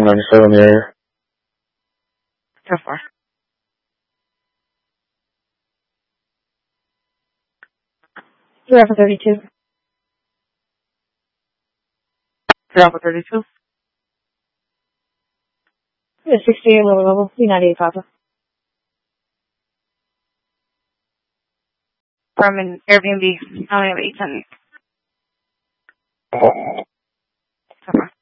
97 in the area. So far. You're for 32. You're for 32. You're 68 lower level. C98 Papa. From an Airbnb. I only have 810. So far.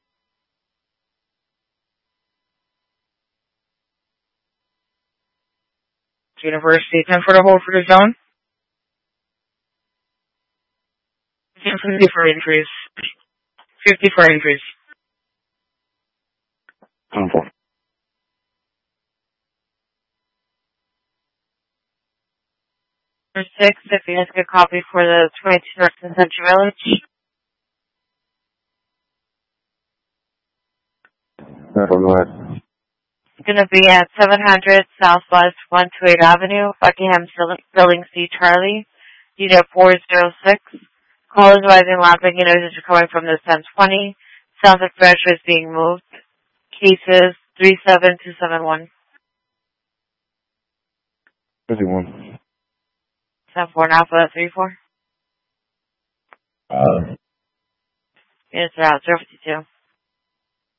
University, 10 for the hold for the zone. 50 for increase. 50 for increase. 10-4. For 6, if you guys get a copy for the 22 North Central Village. Go ahead. It's going to be at 700 Southwest 128 Avenue, Buckingham Building C, Charlie, unit 406. Call is rising loud, making noises are coming from the 1020. Sounds like furniture is being moved. Cases 37271. 51. 74 and Alpha 34. Units are out 052.